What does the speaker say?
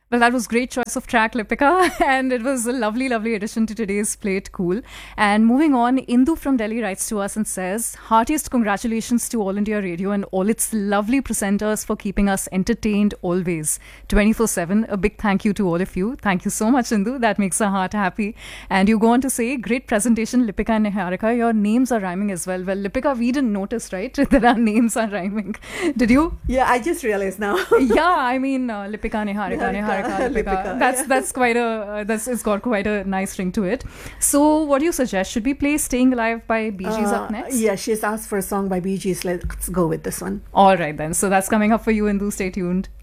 Well, that was great choice of track, Lipika, and it was a lovely, lovely addition to today's Plate Cool. And moving on, Indu from Delhi writes to us and says, heartiest congratulations to All India Radio and all its lovely presenters for keeping us entertained always, 24/7. A big thank you to all of you. Thank you so much, Indu. That makes our heart happy. And you go on to say, great presentation, Lipika and Niharika. Your names are rhyming as well. Well, Lipika, we didn't notice, right? That our names are rhyming. Did you? Yeah, I just realized now. Yeah, I mean, Lipika, Niharika. Lipika. That's quite a it's got quite a nice ring to it. So, what do you suggest? Should we play "Staying Alive" by Bee Gees up next? Yeah, she's asked for a song by Bee Gees. Let's go with this one. All right then. So that's coming up for you, Indu. Stay tuned.